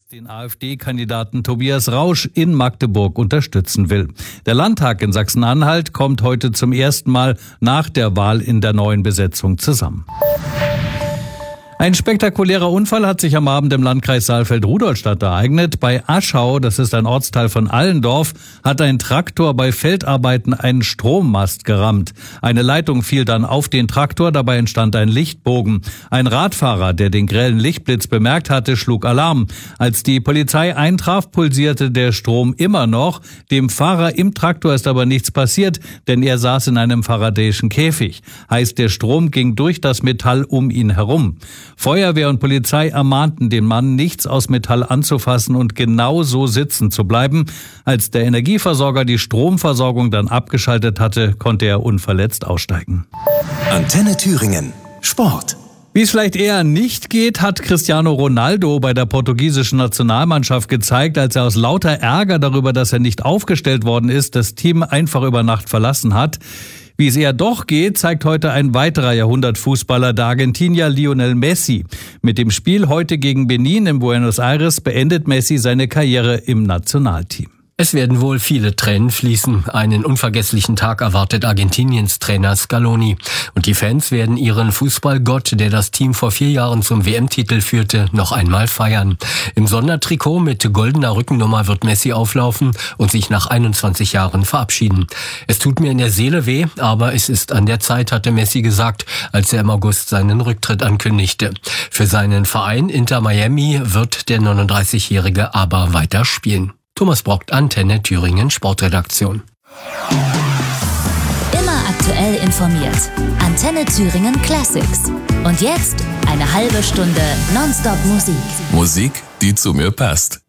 den AfD-Kandidaten Tobias Rausch in Magdeburg unterstützen will. Der Landtag in Sachsen-Anhalt kommt heute zum ersten Mal nach der Wahl in der neuen Besetzung zusammen. Ein spektakulärer Unfall hat sich am Abend im Landkreis Saalfeld-Rudolstadt ereignet. Bei Aschau, das ist ein Ortsteil von Allendorf, hat ein Traktor bei Feldarbeiten einen Strommast gerammt. Eine Leitung fiel dann auf den Traktor, dabei entstand ein Lichtbogen. Ein Radfahrer, der den grellen Lichtblitz bemerkt hatte, schlug Alarm. Als die Polizei eintraf, pulsierte der Strom immer noch. Dem Fahrer im Traktor ist aber nichts passiert, denn er saß in einem faradäischen Käfig. Heißt, der Strom ging durch das Metall um ihn herum. Feuerwehr und Polizei ermahnten den Mann, nichts aus Metall anzufassen und genau so sitzen zu bleiben. Als der Energieversorger die Stromversorgung dann abgeschaltet hatte, konnte er unverletzt aussteigen. Antenne Thüringen. Sport. Wie es vielleicht eher nicht geht, hat Cristiano Ronaldo bei der portugiesischen Nationalmannschaft gezeigt, als er aus lauter Ärger darüber, dass er nicht aufgestellt worden ist, das Team einfach über Nacht verlassen hat. Wie es eher doch geht, zeigt heute ein weiterer Jahrhundertfußballer, der Argentinier Lionel Messi. Mit dem Spiel heute gegen Benin in Buenos Aires beendet Messi seine Karriere im Nationalteam. Es werden wohl viele Tränen fließen. Einen unvergesslichen Tag erwartet Argentiniens Trainer Scaloni. Und die Fans werden ihren Fußballgott, der das Team vor 4 Jahren zum WM-Titel führte, noch einmal feiern. Im Sondertrikot mit goldener Rückennummer wird Messi auflaufen und sich nach 21 Jahren verabschieden. Es tut mir in der Seele weh, aber es ist an der Zeit, hatte Messi gesagt, als er im August seinen Rücktritt ankündigte. Für seinen Verein Inter Miami wird der 39-Jährige aber weiter spielen. Thomas Brockt, Antenne Thüringen Sportredaktion. Immer aktuell informiert. Antenne Thüringen Classics. Und jetzt eine halbe Stunde Nonstop Musik. Musik, die zu mir passt.